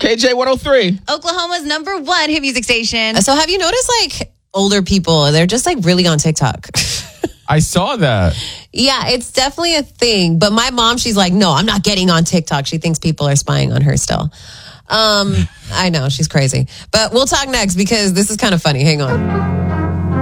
KJ 103. Oklahoma's #1 hit music station. So have you noticed like older people, they're just like really on TikTok? I saw that. Yeah, it's definitely a thing. But my mom, she's like, no, I'm not getting on TikTok. She thinks people are spying on her still. I know, she's crazy. But we'll talk next because this is kind of funny. Hang on.